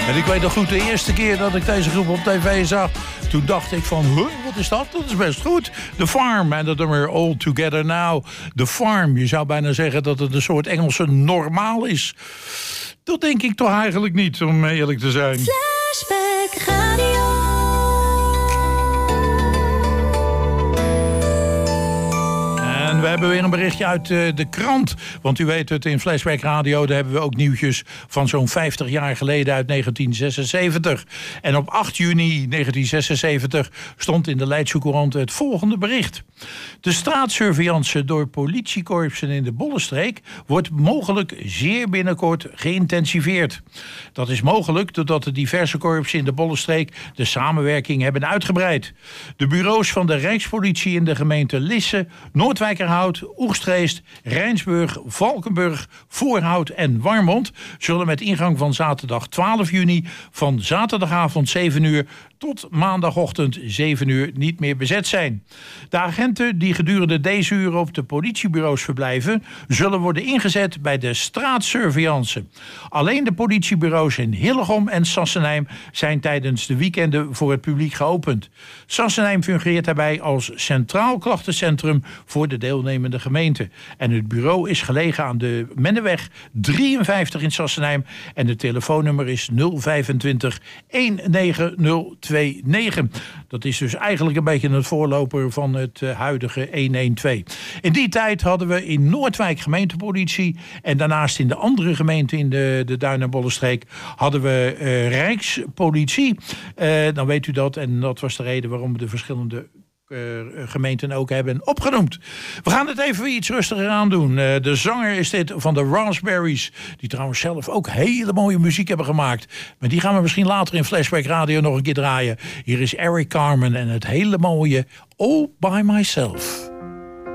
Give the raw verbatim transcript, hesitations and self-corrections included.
En ik weet nog goed, de eerste keer dat ik deze groep op tv zag, toen dacht ik van, huh, wat is dat? Dat is best goed. The Farm en dat nummer All Together Now. The Farm, je zou bijna zeggen dat het een soort Engelse normaal is. Dat denk ik toch eigenlijk niet, om eerlijk te zijn. Flashback Radio. En we hebben weer een berichtje uit uh, de krant. Want u weet het, in Flashback Radio daar hebben we ook nieuwtjes van zo'n vijftig jaar geleden uit negentien zesenzeventig. En op acht juni negentien zesenzeventig stond in de Leidse Courant het volgende bericht. De straatsurveillance door politiekorpsen in de Bollenstreek wordt mogelijk zeer binnenkort geïntensiveerd. Dat is mogelijk doordat de diverse korpsen in de Bollenstreek de samenwerking hebben uitgebreid. De bureaus van de Rijkspolitie in de gemeente Lisse, Noordwijkerhout, Oegstreest, Rijnsburg, Valkenburg, Voorhout en Warmond zullen met ingang van zaterdag twaalf juni van zaterdagavond zeven uur tot maandagochtend zeven uur niet meer bezet zijn. De agenten die gedurende deze uren op de politiebureaus verblijven zullen worden ingezet bij de straatsurveillance. Alleen de politiebureaus in Hillegom en Sassenheim zijn tijdens de weekenden voor het publiek geopend. Sassenheim fungeert daarbij als centraal klachtencentrum voor de deelnemende gemeenten. En het bureau is gelegen aan de Menneweg drieënvijftig in Sassenheim en het telefoonnummer is nul vijfentwintig negen nul twee negen. Dat is dus eigenlijk een beetje het voorloper van het uh, huidige honderdtwaalf. In die tijd hadden we in Noordwijk gemeentepolitie en daarnaast in de andere gemeenten in de, de Duin- en Bollenstreek hadden we uh, Rijkspolitie. Uh, dan weet u dat en dat was de reden waarom we de verschillende Uh, gemeenten ook hebben opgenoemd. We gaan het even iets rustiger aan doen. Uh, de zanger is dit van de Raspberries, die trouwens zelf ook hele mooie muziek hebben gemaakt. Maar die gaan we misschien later in Flashback Radio nog een keer draaien. Hier is Eric Carmen en het hele mooie All By Myself.